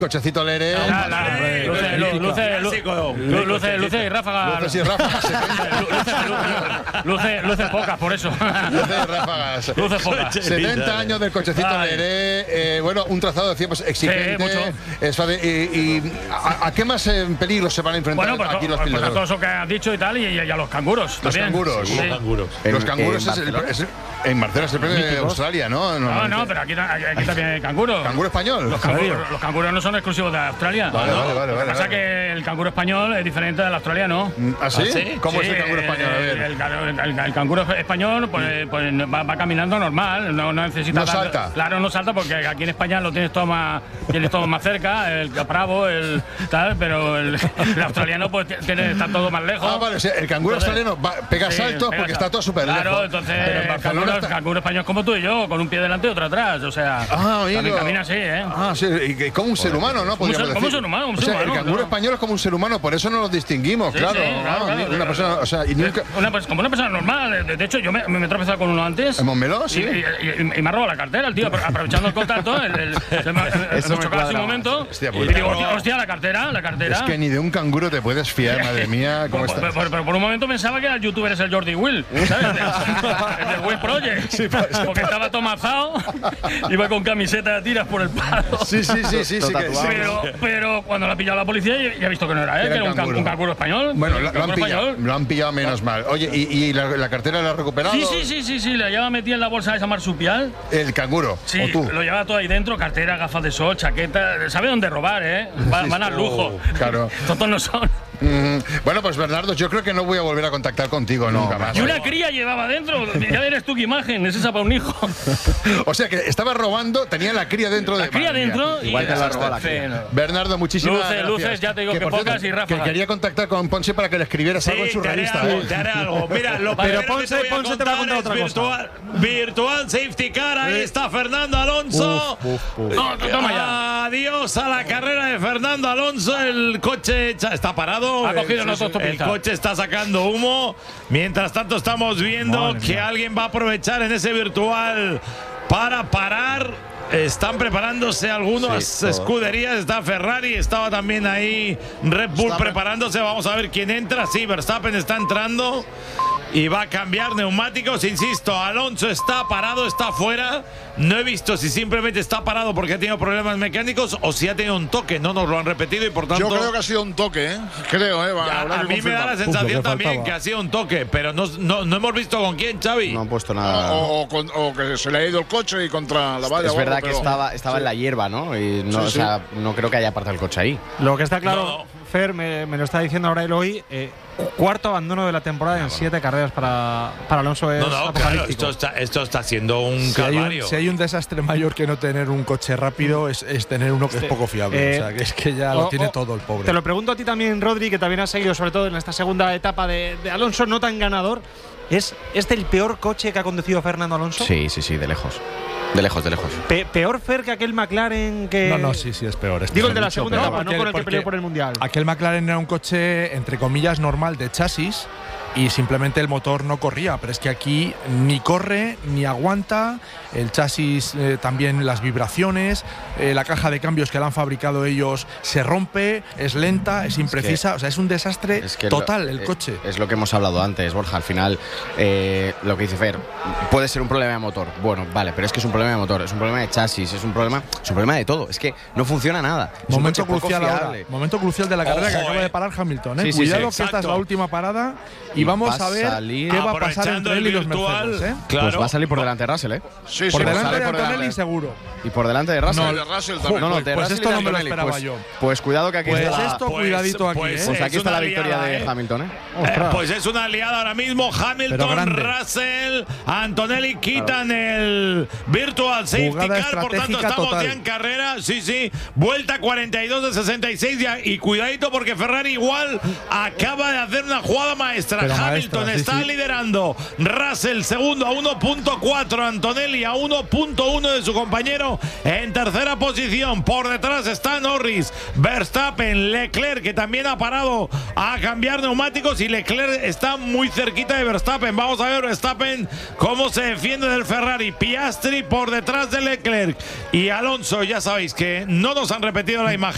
Cochecito Lere. Luce y ráfagas. Luces y ráfagas. Luces pocas, por eso. Luces y ráfagas. Luces pocas. 70 años del Cochecito Lere. Bueno, un trazado de pues, exigente. Sí, suave. ¿A qué más peligros se van a enfrentar aquí los pilotos? A todo eso que has dicho y tal, y a los canguros. Los canguros. Sí. Los canguros en Barcelona es el premio de Australia, ¿no? No, pero aquí también hay canguro. ¿Canguro español? Los canguros no son exclusivos de Australia. Vale. Lo que pasa es que el canguro español es diferente del australiano. ¿Ah, sí? ¿Cómo es el canguro español? A ver. El canguro español pues va caminando normal, no necesita. No salta. Claro, no salta porque aquí en España lo tienes todo más cerca, el bravo, el tal, pero el australiano pues está todo más lejos. Ah, vale, o sea, el canguro australiano pega saltos porque está todo súper lejos. Claro, entonces el canguro español es como tú y yo, con un pie delante y otro atrás, o sea, también camina así, ¿eh? Ah, sí, y como un ser humano, ¿no? Como un ser humano, o sea, el canguro español es como un ser humano, por eso no los distinguimos, claro. Una persona, o sea, como una persona normal. De hecho, yo me he tropezado con uno antes. ¿En Montmeló? Sí. Y me ha robado la cartera, el tío, aprovechando el contacto. Nos chocaba hace un momento. Y digo, hostia, la cartera. Es que ni de un canguro te puedes fiar, madre mía. ¿Cómo estás? Pero por un momento pensaba que el youtuber es el Jordi Will, ¿sabes? El del Will Project. Sí, porque estaba tomazado, iba con camiseta de tiras por el palo. Sí. Pero cuando lo ha pillado la policía, ya he visto que no era él, que era un canguro español. Bueno, lo han pillado menos mal. Oye, ¿y la cartera la ha recuperado? Sí, la llevaba metida en la bolsa de esa marsupial. ¿El canguro? Sí, ¿O tú? lo llevaba todo ahí dentro, cartera, gafas de sol, chaqueta. Sabe dónde robar, ¿eh? Van al lujo. Claro. Tontos no son. Bueno, pues Bernardo, yo creo que no voy a volver a contactar contigo nunca más. Y una cría llevaba dentro. Ya eres tú qué imagen, es esa para un hijo. O sea que estaba robando, tenía la cría dentro de. La cría dentro. Igual te la robó la cría. Bernardo, muchísimas gracias. Luces, ya te digo que pocas y ráfagas. Que quería contactar con Ponce para que le escribieras algo en su revista. Te haré algo. Mira, pero Ponce te va a contar otra cosa. Virtual Safety Car, ahí está Fernando Alonso. Toma ya. Adiós a la carrera de Fernando Alonso. El coche está parado. Ha cogido el coche está sacando humo. Mientras tanto estamos viendo que alguien va a aprovechar en ese virtual para parar. Están preparándose algunas escuderías. Está Ferrari, estaba también ahí Red Bull preparándose. Vamos a ver quién entra. Sí, Verstappen está entrando y va a cambiar neumáticos. Insisto, Alonso está parado, está fuera. No he visto si simplemente está parado porque ha tenido problemas mecánicos o si ha tenido un toque. No nos lo han repetido y por tanto. Yo creo que ha sido un toque, ¿eh? Creo, a mí me da la sensación también que ha sido un toque, pero no hemos visto con quién, Xavi. No han puesto nada. O que se le ha ido el coche y contra la valla. Es verdad que estaba en la hierba, ¿no? Y no, o sea, no creo que haya apartado el coche ahí. Lo que está claro, Fer, me lo está diciendo ahora Eloy. Cuarto abandono de la temporada en 7 carreras para Alonso. Es apocalíptico. Esto está siendo un calvario. Si hay un desastre mayor que no tener un coche rápido es tener uno que es poco fiable. O sea, que es que ya lo tiene todo el pobre. Te lo pregunto a ti también, Rodri, que también has seguido sobre todo en esta segunda etapa de Alonso, no tan ganador. ¿Es este el peor coche que ha conducido Fernando Alonso? Sí, de lejos. De lejos. ¿Peor, Fer, que aquel McLaren que...? No, sí, es peor. Digo el de la segunda etapa, no con el que peleó por el Mundial. Aquel McLaren era un coche, entre comillas, normal de chasis y simplemente el motor no corría. Pero es que aquí ni corre, ni aguanta. El chasis también, las vibraciones, la caja de cambios que la han fabricado ellos se rompe, es lenta, es imprecisa. O sea, es un desastre total el coche. Es lo que hemos hablado antes, Borja. Al final, lo que dice Fer, puede ser un problema de motor. Bueno, vale, pero es que es un problema de motor, es un problema de chasis, es un problema de todo. Es que no funciona nada. Momento crucial ahora. Momento crucial de la carrera que acaba de parar Hamilton. Cuidado que esta es la última parada y vamos a ver qué va a pasar entre él y los Mercedes. Claro. Pues va a salir por delante de Russell, por delante de Antonelli seguro. Y por delante de Russell. De Russell también. Pues esto no me lo esperaba yo. Pues cuidado que aquí está cuidadito aquí. Pues aquí está la victoria de Hamilton, pues es una aliada ahora mismo. Hamilton, Russell, Antonelli quitan el Virtual Safety Car, por tanto estamos ya en carrera. Sí, vuelta 42 de 66 y cuidadito porque Ferrari igual acaba de hacer una jugada maestra. Hamilton está liderando, Russell segundo a 1.4, Antonelli a 1.1 de su compañero en tercera posición. Por detrás está Norris, Verstappen, Leclerc, que también ha parado a cambiar neumáticos, y Leclerc está muy cerquita de Verstappen. Vamos a ver Verstappen cómo se defiende del Ferrari. Piastri por detrás de Leclerc y Alonso. Ya sabéis que no nos han repetido la imagen.